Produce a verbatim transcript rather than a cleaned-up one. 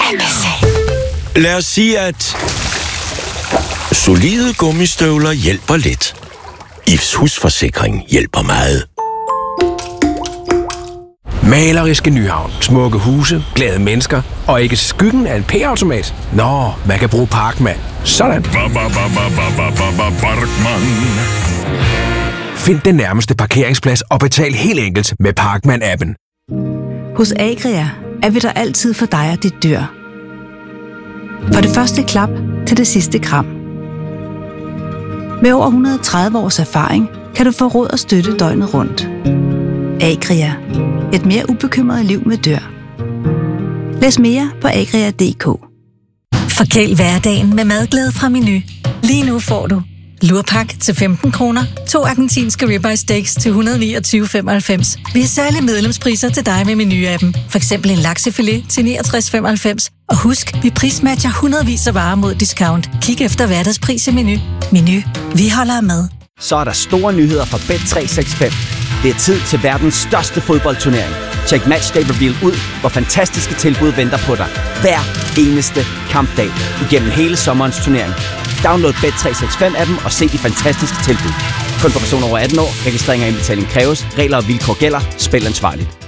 Lad os sige, at solide gummistøvler hjælper lidt. I F's husforsikring hjælper meget. Maleriske Nyhavn, smukke huse, glade mennesker og ikke skyggen af en P-automat. Nå, man kan bruge Parkman. Sådan. Find den nærmeste parkeringsplads og betal helt enkelt med Parkman-appen. Hos Agria er vi der altid for dig og dit dyr. Fra det første klap til det sidste kram. Med over et hundrede og tredive års erfaring kan du få råd og støtte døgnet rundt. Agria. Et mere ubekymret liv med dyr. Læs mere på agria punktum d k. Forkæl hverdagen med madglæde fra Meny. Lige nu får du lurpak til femten kroner, to argentinske ribeye steaks til et hundrede og niogtyve komma femoghalvfems. Vi har særlige medlemspriser til dig med Meny-appen. For eksempel en laksefilet til niogtres komma femoghalvfems. Og husk, vi prismatcher hundredvis af varer mod discount. Kig efter hverdagspris i Meny. Meny. Vi holder med. Så er der store nyheder fra Bet tre seks fem. Det er tid til verdens største fodboldturnering. Check Matchday Reveal ud, hvor fantastiske tilbud venter på dig. Hver eneste kampdag igennem hele sommerens turnering. Download Bet tre seks fem appen og se de fantastiske tilbud. Kun for personer over atten år. Registrering og indbetaling kræves. Regler og vilkår gælder. Spil ansvarligt.